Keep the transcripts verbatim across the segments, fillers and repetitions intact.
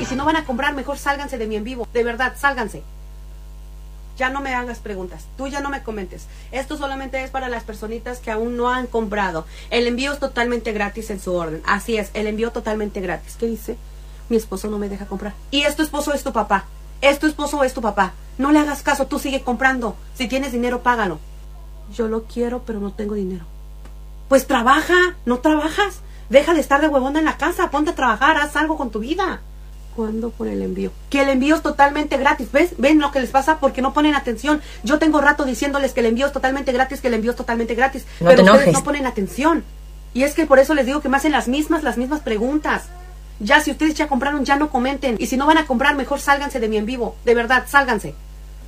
Y si no van a comprar, mejor sálganse de mi en vivo. De verdad, sálganse. Ya no me hagas preguntas. Tú ya no me comentes. Esto solamente es para las personitas que aún no han comprado. El envío es totalmente gratis en su orden. Así es, el envío totalmente gratis. ¿Qué dice? Mi esposo no me deja comprar. Y es tu esposo es tu papá. Es tu esposo es tu papá. No le hagas caso, tú sigue comprando. Si tienes dinero, págalo. Yo lo quiero, pero no tengo dinero. Pues trabaja, ¿no trabajas? Deja de estar de huevona en la casa, ponte a trabajar, haz algo con tu vida. ¿Cuándo por el envío? Que el envío es totalmente gratis, ¿ves? ¿Ven lo que les pasa? Porque no ponen atención. Yo tengo rato diciéndoles que el envío es totalmente gratis, que el envío es totalmente gratis. No pero te ustedes enojes. no ponen atención. Y es que por eso les digo que me hacen las mismas, las mismas preguntas. Ya, si ustedes ya compraron, ya no comenten. Y si no van a comprar, mejor sálganse de mi en vivo. De verdad, sálganse.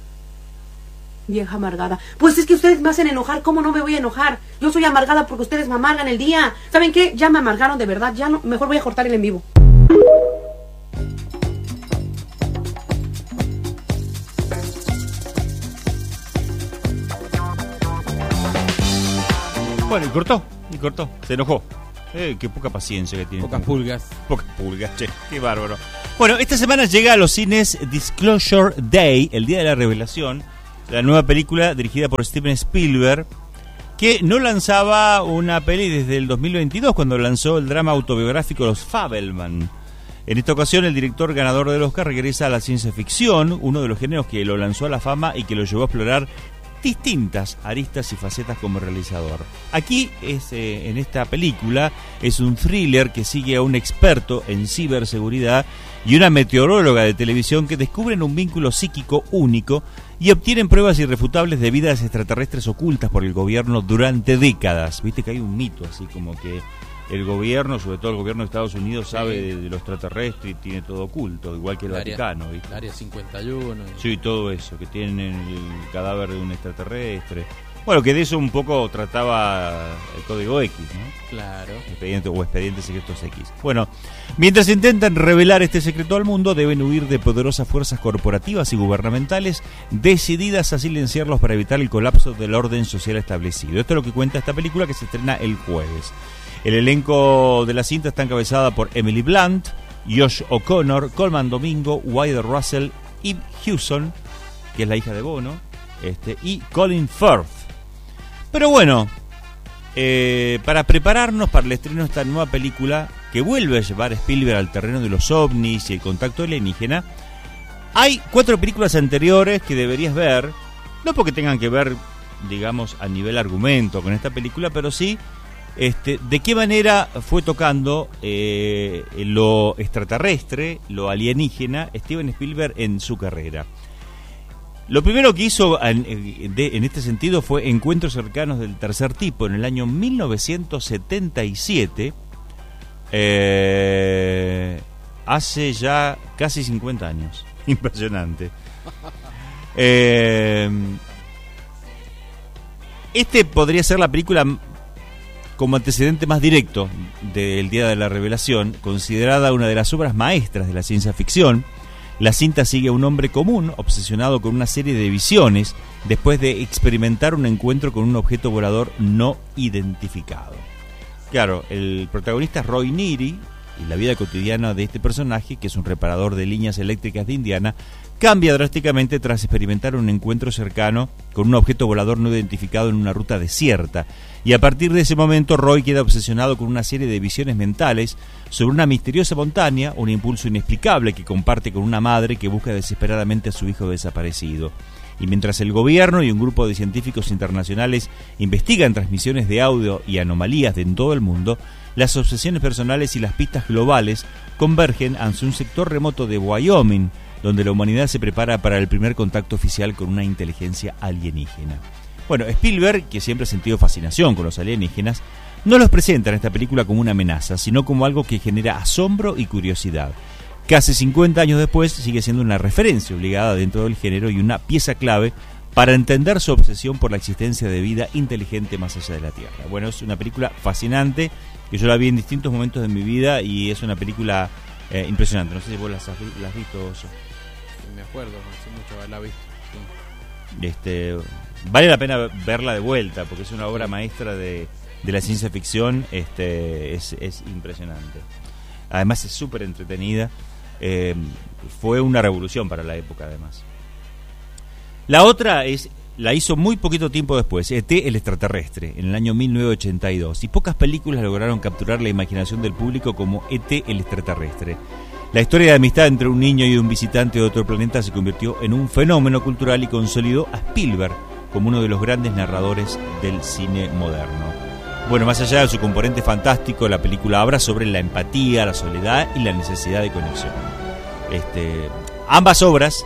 Vieja amargada. Pues es que ustedes me hacen enojar. ¿Cómo no me voy a enojar? Yo soy amargada porque ustedes me amargan el día. ¿Saben qué? Ya me amargaron de verdad. Ya no, mejor voy a cortar el en vivo. Bueno, y cortó, y cortó, se enojó. Eh, qué poca paciencia que tiene. Pocas pulgas. Pocas pulgas, che, qué bárbaro. Bueno, esta semana llega a los cines Disclosure Day, el día de la revelación, la nueva película dirigida por Steven Spielberg, que no lanzaba una peli desde el dos mil veintidós, cuando lanzó el drama autobiográfico Los Fabelman. En esta ocasión, el director ganador del Oscar regresa a la ciencia ficción, uno de los géneros que lo lanzó a la fama y que lo llevó a explorar distintas aristas y facetas como realizador. Aquí es, eh, en esta película es un thriller que sigue a un experto en ciberseguridad y una meteoróloga de televisión que descubren un vínculo psíquico único y obtienen pruebas irrefutables de vidas extraterrestres ocultas por el gobierno durante décadas. Viste que hay un mito así como que el gobierno, sobre todo el gobierno de Estados Unidos, sabe Sí. de, de lo extraterrestre y tiene todo oculto, igual que el, El área- Vaticano, ¿viste? El área cincuenta y uno. y- Sí, todo eso, que tienen el cadáver de un extraterrestre. Bueno, que de eso un poco trataba el Código X, ¿no? Claro. Expediente o Expedientes Secretos X. Bueno, mientras intentan revelar este secreto al mundo, deben huir de poderosas fuerzas corporativas y gubernamentales decididas a silenciarlos para evitar el colapso del orden social establecido. Esto es lo que cuenta esta película, que se estrena el jueves. El elenco de la cinta está encabezada por Emily Blunt, Josh O'Connor, Colman Domingo, Wyatt Russell, Eve Hewson, que es la hija de Bono, este, y Colin Firth. Pero bueno, eh, para prepararnos para el estreno de esta nueva película, que vuelve a llevar a Spielberg al terreno de los ovnis y el contacto alienígena, hay cuatro películas anteriores que deberías ver, no porque tengan que ver, digamos, a nivel argumento con esta película, pero sí Este, de qué manera fue tocando eh, lo extraterrestre, lo alienígena, Steven Spielberg en su carrera. Lo primero que hizo en, de, en este sentido fue Encuentros cercanos del tercer tipo en el año mil novecientos setenta y siete, eh, hace ya casi cincuenta años. Impresionante. Eh, este podría ser la película como antecedente más directo del Día de la Revelación, considerada una de las obras maestras de la ciencia ficción. La cinta sigue a un hombre común, obsesionado con una serie de visiones, después de experimentar un encuentro con un objeto volador no identificado. Claro, el protagonista es Roy Neary, y la vida cotidiana de este personaje, que es un reparador de líneas eléctricas de Indiana, cambia drásticamente tras experimentar un encuentro cercano con un objeto volador no identificado en una ruta desierta. Y a partir de ese momento, Roy queda obsesionado con una serie de visiones mentales sobre una misteriosa montaña, un impulso inexplicable que comparte con una madre que busca desesperadamente a su hijo desaparecido. Y mientras el gobierno y un grupo de científicos internacionales investigan transmisiones de audio y anomalías de en todo el mundo, las obsesiones personales y las pistas globales convergen hacia un sector remoto de Wyoming, donde la humanidad se prepara para el primer contacto oficial con una inteligencia alienígena. Bueno, Spielberg, que siempre ha sentido fascinación con los alienígenas, no los presenta en esta película como una amenaza, sino como algo que genera asombro y curiosidad. Casi cincuenta años después sigue siendo una referencia obligada dentro del género y una pieza clave para entender su obsesión por la existencia de vida inteligente más allá de la Tierra. Bueno, es una película fascinante, que yo la vi en distintos momentos de mi vida y es una película eh, impresionante. No sé si vos la has, la has visto, Oso. Me acuerdo, hace mucho haberla visto. Sí. Este, vale la pena verla de vuelta, porque es una obra Sí. maestra de, de la ciencia ficción. Este, es, es impresionante. Además es súper entretenida. Eh, fue una revolución para la época, además. La otra es la hizo muy poquito tiempo después, E T el extraterrestre, en el año mil novecientos ochenta y dos, y pocas películas lograron capturar la imaginación del público como E T el extraterrestre. La historia de amistad entre un niño y un visitante de otro planeta se convirtió en un fenómeno cultural y consolidó a Spielberg como uno de los grandes narradores del cine moderno. Bueno, más allá de su componente fantástico, la película habla sobre la empatía, la soledad y la necesidad de conexión. Este, ambas obras,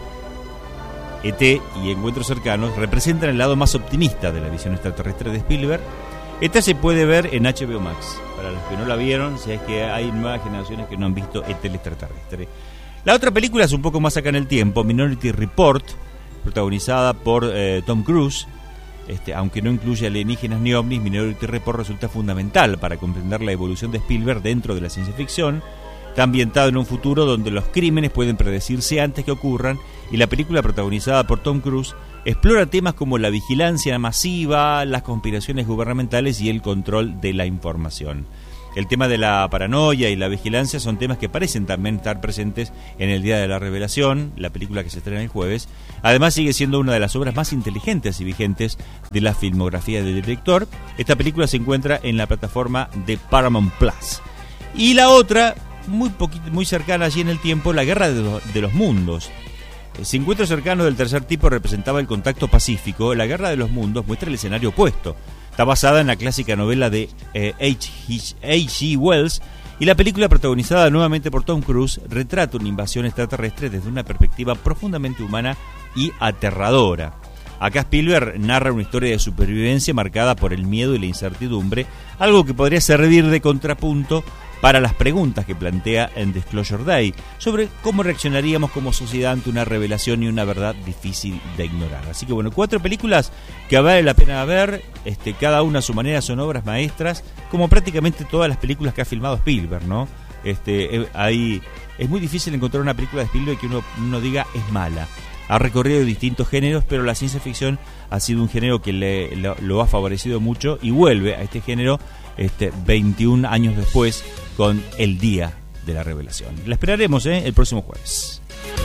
E T y Encuentros cercanos, representan el lado más optimista de la visión extraterrestre de Spielberg. Esta se puede ver en H B O Max, para los que no la vieron, si es que hay nuevas generaciones que no han visto E T el extraterrestre. La otra película es un poco más acá en el tiempo, Minority Report, protagonizada por eh, Tom Cruise. Este, aunque no incluye alienígenas ni ovnis, Minority Report resulta fundamental para comprender la evolución de Spielberg dentro de la ciencia ficción. Está ambientado en un futuro donde los crímenes pueden predecirse antes que ocurran, y la película, protagonizada por Tom Cruise, explora temas como la vigilancia masiva, las conspiraciones gubernamentales y el control de la información. El tema de la paranoia y la vigilancia son temas que parecen también estar presentes en El Día de la Revelación, la película que se estrena el jueves. Además, sigue siendo una de las obras más inteligentes y vigentes de la filmografía del director. Esta película se encuentra en la plataforma de Paramount Plus. Y la otra, muy poquito, muy cercana allí en el tiempo, La Guerra de, lo, de los Mundos. Si Encuentros cercanos del tercer tipo representaba el contacto pacífico, La Guerra de los Mundos muestra el escenario opuesto. Está basada en la clásica novela de eh, H G Wells, y la película, protagonizada nuevamente por Tom Cruise, retrata una invasión extraterrestre desde una perspectiva profundamente humana y aterradora. Acá Spielberg narra una historia de supervivencia marcada por el miedo y la incertidumbre, algo que podría servir de contrapunto para las preguntas que plantea en Disclosure Day sobre cómo reaccionaríamos como sociedad ante una revelación y una verdad difícil de ignorar. Así que bueno, cuatro películas que vale la pena ver, este, cada una a su manera son obras maestras, como prácticamente todas las películas que ha filmado Spielberg, ¿no? Este, eh, hay, es muy difícil encontrar una película de Spielberg que uno, uno diga es mala. Ha recorrido distintos géneros, pero la ciencia ficción ha sido un género que le, lo, lo ha favorecido mucho, y vuelve a este género este, veintiún años después con El Día de la Revelación. La esperaremos ¿eh? el próximo jueves.